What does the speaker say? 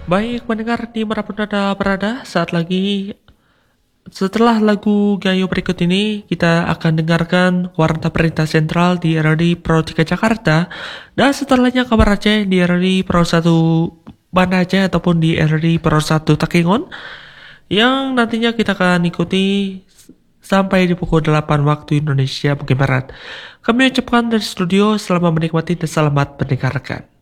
Baik pendengar dimanapun Anda berada, setelah lagu Gayo berikut ini, kita akan dengarkan Warta Berita Sentral di RRI Pro 3 Jakarta, dan setelahnya kabar Aceh di RRI Pro 1 Banda Aceh ataupun di RRI Pro 1 Takengon, yang nantinya kita akan ikuti sampai di pukul 8 waktu Indonesia bagian Barat. Kami ucapkan dari studio selamat menikmati dan selamat mendengarkan.